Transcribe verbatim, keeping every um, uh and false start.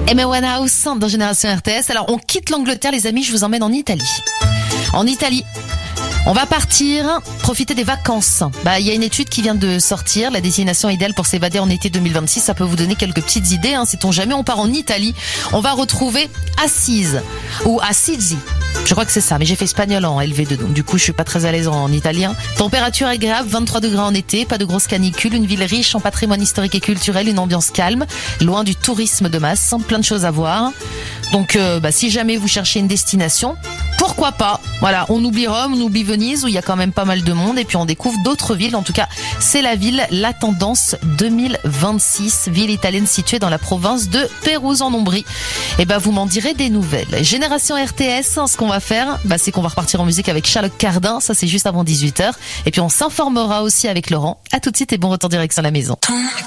Amy Winehouse dans Génération R T S. Alors on quitte l'Angleterre les amis, je vous emmène en Italie. En Italie, on va partir, profiter des vacances. Bah, il y a une étude qui vient de sortir, la destination idéale pour s'évader en été deux mille vingt-six. Ça peut vous donner quelques petites idées, hein. Sait-on jamais, on part en Italie. On va retrouver Assise ou Assisi. Je crois que c'est ça, mais j'ai fait espagnol en L V deux, donc du coup je suis pas très à l'aise en, en italien. Température agréable, vingt-trois degrés en été, pas de grosse canicule, une ville riche en patrimoine historique et culturel, une ambiance calme, loin du tourisme de masse, plein de choses à voir. Donc euh, bah, si jamais vous cherchez une destination, pourquoi pas? Voilà, on oublie Rome, on oublie Venise où il y a quand même pas mal de monde et puis on découvre d'autres villes. En tout cas, c'est la ville La Tendance deux mille vingt-six, ville italienne située dans la province de Pérouse en Ombrie. Et ben vous m'en direz des nouvelles. Génération R T S, ce qu'on va faire, bah, c'est qu'on va repartir en musique avec Charlotte Cardin, ça c'est juste avant dix-huit heures. Et puis on s'informera aussi avec Laurent. À tout de suite et bon retour direction la maison.